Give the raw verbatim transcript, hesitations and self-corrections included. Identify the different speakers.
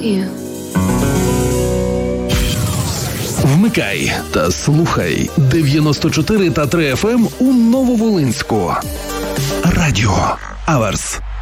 Speaker 1: you.
Speaker 2: Вмикай та слухай дев'яносто чотири та три еф ем у Нововолинську. Радіо Аверс.